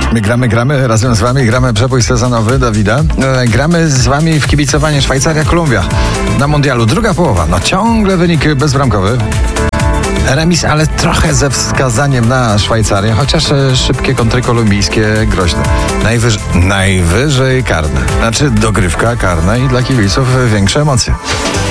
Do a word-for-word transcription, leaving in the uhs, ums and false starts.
My gramy, gramy, razem z wami gramy przebój sezonowy Dawida. E, gramy z wami w kibicowanie Szwajcaria-Kolumbia na mundialu. Druga połowa, no ciągle wynik bezbramkowy. Remis, ale trochę ze wskazaniem na Szwajcarię, chociaż e, szybkie kontry kolumbijskie groźne. Najwyż, najwyżej karne. Znaczy dogrywka karna i dla kibiców większe emocje.